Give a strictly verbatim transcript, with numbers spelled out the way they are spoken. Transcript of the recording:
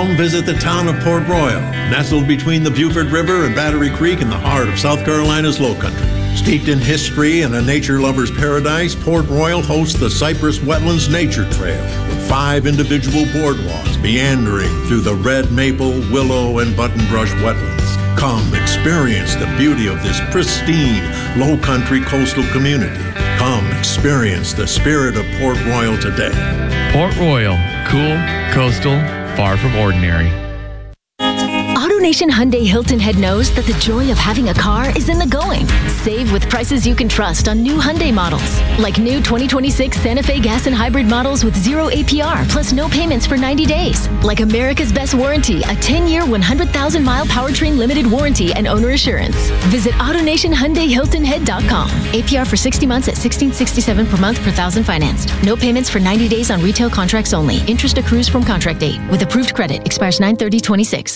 Come visit the town of Port Royal, nestled between the Beaufort River and Battery Creek in the heart of South Carolina's Lowcountry. Steeped in history and a nature lover's paradise, Port Royal hosts the Cypress Wetlands Nature Trail with five individual boardwalks meandering through the red maple, willow, and buttonbrush wetlands. Come experience the beauty of this pristine, low-country coastal community. Come experience the spirit of Port Royal today. Port Royal, cool, coastal, far from ordinary. AutoNation Hyundai Hilton Head knows that the joy of having a car is in the going. Save with prices you can trust on new Hyundai models. Like new twenty twenty-six Santa Fe gas and hybrid models with zero A P R plus no payments for ninety days. Like America's Best Warranty, a ten-year, one hundred thousand mile powertrain limited warranty and owner assurance. Visit AutoNation Hyundai Hilton Head dot com. A P R for sixty months at sixteen sixty-seven per month per thousand financed. No payments for ninety days on retail contracts only. Interest accrues from contract date. With approved credit. Expires nine thirty twenty-six.